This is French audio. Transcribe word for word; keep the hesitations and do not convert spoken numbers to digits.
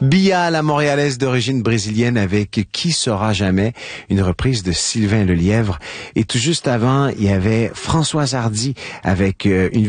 Bia, la Montréalaise d'origine brésilienne avec Qui sera jamais, une reprise de Sylvain Lelièvre. Et tout juste avant, il y avait Françoise Hardy avec une